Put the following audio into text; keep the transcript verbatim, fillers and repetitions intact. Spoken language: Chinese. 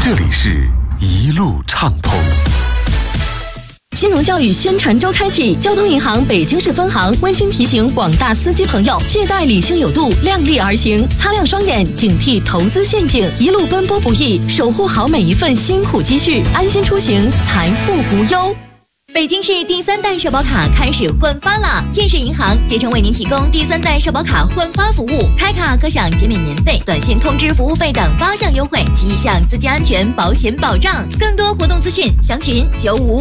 这里是一路畅通。 金融教育宣传周开启，交通银行北京市分行温馨提醒广大司机朋友，借贷理性有度，量力而行，擦亮双眼，警惕投资陷阱，一路奔波不易，守护好每一份辛苦积蓄，安心出行，财富无忧。 北京市第三代社保卡开始换发啦！建设银行竭诚为您提供第三代社保卡换发服务，开卡可享减免年费、短信通知服务费等八项优惠，其一项资金安全保险保障。更多活动资讯，详询九五